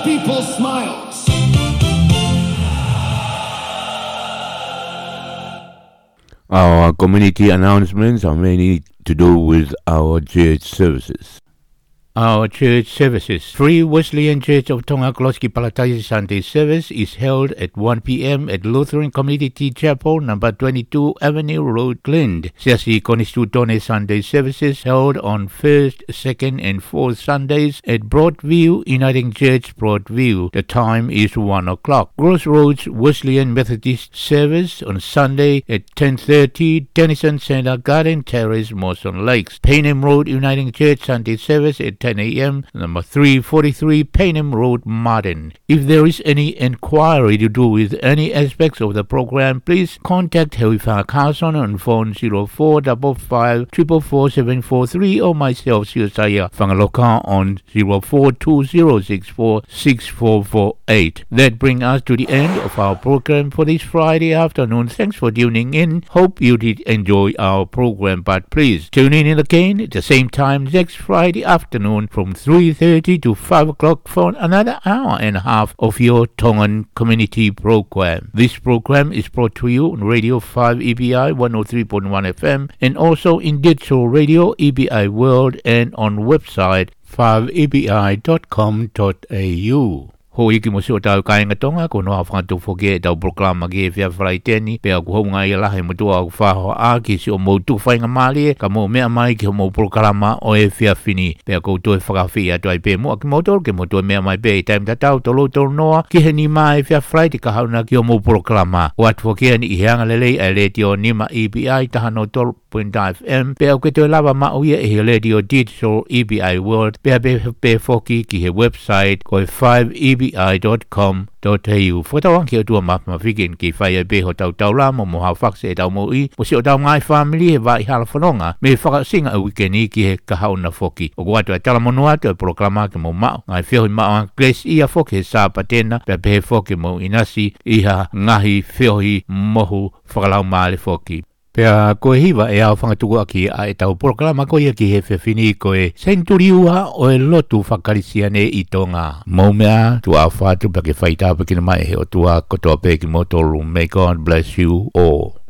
People smiles. Our community announcements are mainly to do with our church services. Our church services. Free Wesleyan Church of Tonga Kloski Palataya Sunday service is held at 1 p.m. at Lutheran Community Chapel, number 22 Avenue Road, Glend. Siasi Konistutone Sunday services held on 1st, 2nd and 4th Sundays at Broadview Uniting Church, Broadview. The time is 1 o'clock. Crossroads Wesleyan Methodist service on Sunday at 10:30, Tennyson Center, Garden Terrace, Mawson Lakes. Payneham Road Uniting Church Sunday service at 10 a.m. number 343 Payneham Road, Martin. If there is any enquiry to do with any aspects of the program, please contact Hewifar Carson on phone 0455 44743 or myself, Siosaya Whangaloka, on 0420646448. That brings us to the end of our program for this Friday afternoon. Thanks for tuning in. Hope you did enjoy our program, but please tune in again at the same time next Friday afternoon from 3:30 to 5 o'clock for another hour and a half of your Tongan community program. This program is brought to you on Radio 5 EBI 103.1 FM and also in digital radio EBI World and on website 5ebi.com.au. Hoi ki mo si o tau kainga tonga ko noa whangatu whoke tau proklama ge whia whalai tēni pēa ku hounga i lahe mo tua o whaho a ki si o mou tu whainga mālie ka mou mea mai ki o mou proklama o e whia whini pēa kou toi whakawhi a toi pē mua ki motor ke mo toi mea mai pē i taim tatau tolo tolo noa ki he ni mai whia whalai te ka hauna ki o mou proklama o atu whoke ani i heanga lelei a le ti o nima EBI tahano tolo FM pēa ke toi lava mauia e he radio digital EBI World pēa pē whoki ki he website ko e 5ebi.com.au. Whakatawang ki o tua mapma whikin ki whai e beho tau tau la mo moha whakse e tau mo i mo si o tau ngai family he vai hala whanonga me whakasinga a weekend ki he kahauna whoki. O kuatu e talamono atu e proklama ke mo mao ngai whio hi mao ang kles ia whoki he sā patena pēa pehe whoki mo inasi iha ngahi whiohi mohu whakalau maale whoki. Pea koe hiwa e au whangatuku aki a e tau proklama koe ki he whiwhini koe senturiua o e lotu whakarisiane i tonga. Maumea tu a whātu pa ke whaitapa kina mai he o tua kotoa pe ki motoru. May God bless you all.